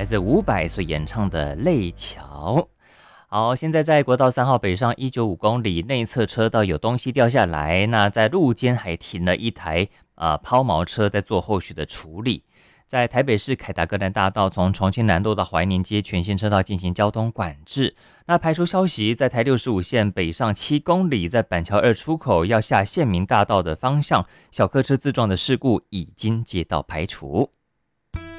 来自伍佰所演唱的《泪桥》。好，现在在国道3号北上195公里，内侧车道有东西掉下来，那在路肩还停了一台抛锚车在做后续的处理。在台北市凯达格兰大道从重庆南路到怀宁街全线车道进行交通管制。那排除消息，在台65线北上7公里，在板桥2出口要下县民大道的方向，小客车自撞的事故已经接到排除。